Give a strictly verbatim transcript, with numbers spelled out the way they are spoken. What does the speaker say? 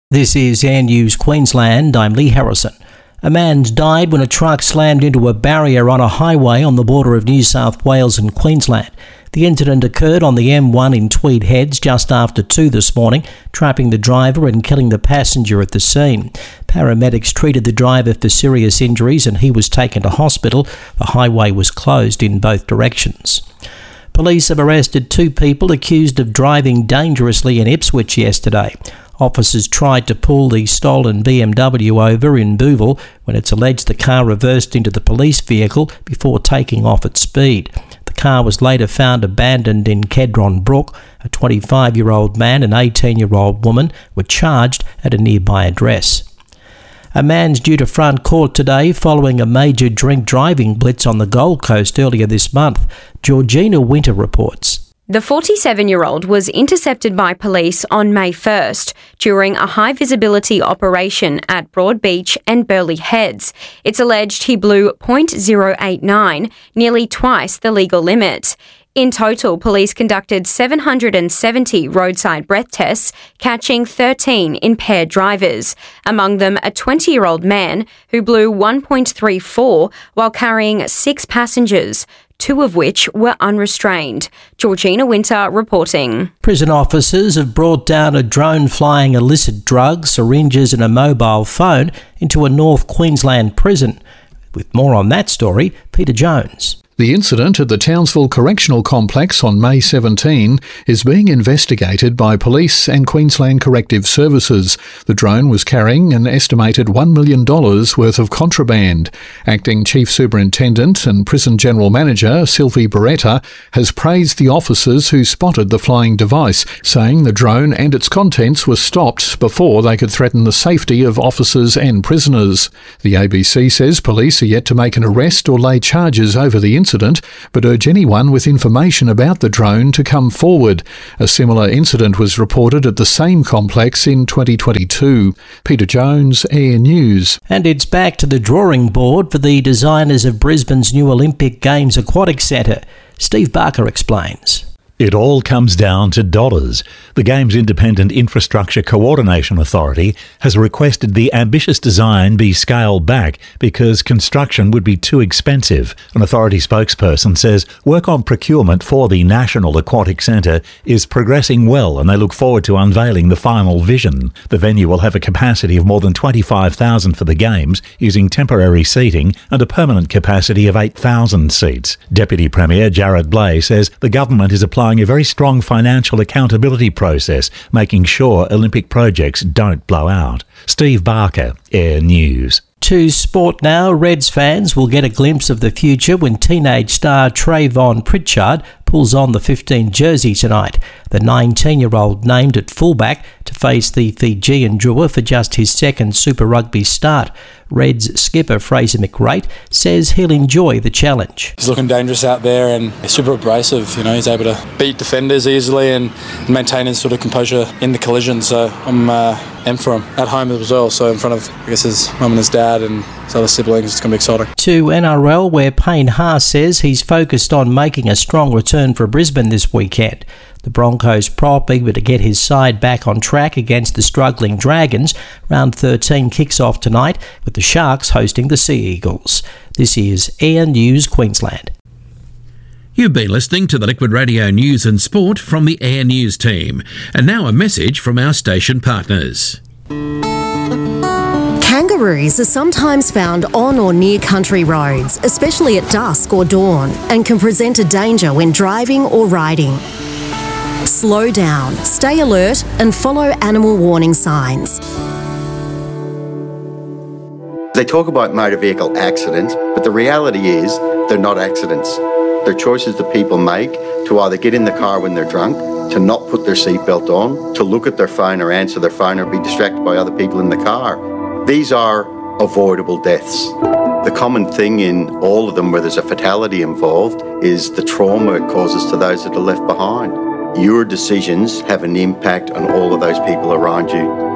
This is Air News Queensland. I'm Lee Harrison. A man's died when a truck slammed into a barrier on a highway on the border of New South Wales and Queensland. The incident occurred on the M one in Tweed Heads just after two this morning, trapping the driver and killing the passenger at the scene. Paramedics treated the driver for serious injuries and he was taken to hospital. The highway was closed in both directions. Police have arrested two people accused of driving dangerously in Ipswich yesterday. Officers tried to pull the stolen B M W over in Booville when it's alleged the car reversed into the police vehicle before taking off at speed. The car was later found abandoned in Kedron Brook. A twenty-five-year-old man and eighteen-year-old woman were charged at a nearby address. A man's due to front court today following a major drink driving blitz on the Gold Coast earlier this month. Georgina Winter reports. The forty-seven-year-old was intercepted by police on May first during a high-visibility operation at Broadbeach and Burleigh Heads. It's alleged he blew point zero eight nine, nearly twice the legal limit. In total, police conducted seven hundred seventy roadside breath tests, catching thirteen impaired drivers, among them a twenty-year-old man who blew one point three four while carrying six passengers, two of which were unrestrained. Georgina Winter reporting. Prison officers have brought down a drone flying illicit drugs, syringes and a mobile phone into a North Queensland prison. With more on that story, Peter Jones. The incident at the Townsville Correctional Complex on May seventeenth is being investigated by police and Queensland Corrective Services. The drone was carrying an estimated one million dollars worth of contraband. Acting Chief Superintendent and Prison General Manager Sylvie Beretta has praised the officers who spotted the flying device, saying the drone and its contents were stopped before they could threaten the safety of officers and prisoners. The A B C says police are yet to make an arrest or lay charges over the incident. Incident, but urge anyone with information about the drone to come forward. A similar incident was reported at the same complex in twenty twenty-two. Peter Jones, Air News. And it's back to the drawing board for the designers of Brisbane's new Olympic Games Aquatic Centre. Steve Barker explains. It all comes down to dollars. The Games Independent Infrastructure Coordination Authority has requested the ambitious design be scaled back because construction would be too expensive. An authority spokesperson says work on procurement for the National Aquatic Centre is progressing well and they look forward to unveiling the final vision. The venue will have a capacity of more than twenty-five thousand for the Games, using temporary seating and a permanent capacity of eight thousand seats. Deputy Premier Jared Blay says the government is applying a very strong financial accountability process, making sure Olympic projects don't blow out. Steve Barker, Air News. To sport now, Reds fans will get a glimpse of the future when teenage star Trayvon Pritchard pulls on the fifteen jersey tonight. The nineteen-year-old named at fullback to face the Fijian Drua for just his second Super Rugby start. Reds skipper Fraser McReight says he'll enjoy the challenge. He's looking dangerous out there and super abrasive. You know, he's able to beat defenders easily and maintain his sort of composure in the collision. So I'm uh, amped for him at home as well. So in front of, I guess, his mum and his dad and his other siblings, it's going to be exciting. To N R L, where Payne Haas says he's focused on making a strong return for Brisbane this weekend. The Broncos prop eager to get his side back on track against the struggling Dragons. Round thirteen kicks off tonight with the Sharks hosting the Sea Eagles. This is Air News Queensland. You've been listening to the Liquid Radio News and Sport from the Air News team. And now a message from our station partners. Kangaroos are sometimes found on or near country roads, especially at dusk or dawn, and can present a danger when driving or riding. Slow down, stay alert, and follow animal warning signs. They talk about motor vehicle accidents, but the reality is they're not accidents. They're choices that people make to either get in the car when they're drunk, to not put their seatbelt on, to look at their phone or answer their phone or be distracted by other people in the car. These are avoidable deaths. The common thing in all of them where there's a fatality involved is the trauma it causes to those that are left behind. Your decisions have an impact on all of those people around you.